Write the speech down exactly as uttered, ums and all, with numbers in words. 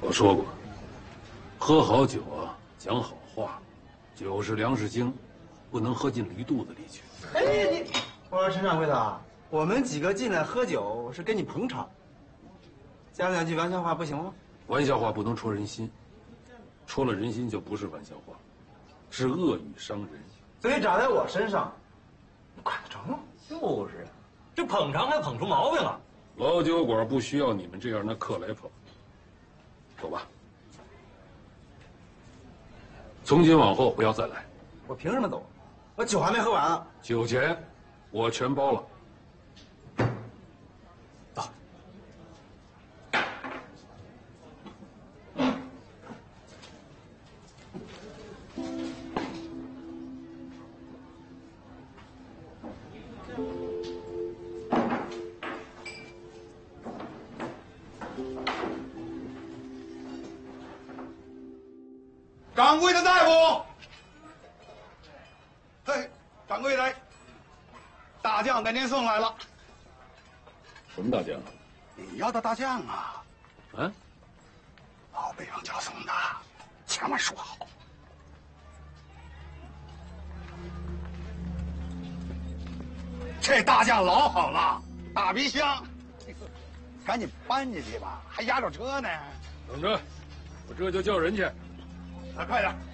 我说过，喝好酒啊，讲好话，酒是粮食精，不能喝进驴肚子里去。 哎，你，我说陈掌柜的，我们几个进来喝酒是给你捧场，讲两句玩笑话不行吗？ 玩笑话不能戳人心，戳了人心就不是玩笑话，是恶语伤人。 所以长在我身上，你管得着吗？ 就是，这捧场还捧出毛病了。 老酒馆不需要你们这样的客来捧。走吧，从今往后不要再来。 我凭什么走？我酒还没喝完呢。 酒钱我全包了。 走。 掌柜的大夫，嘿，掌柜的，大将给您送来了。 什么大将？ 你要的大将啊？ 嗯， 老北王家送的，千万说好。这大将老好了，大皮箱，赶紧搬进去吧，还压着车呢。 等着，我这就叫人去。 来，快点！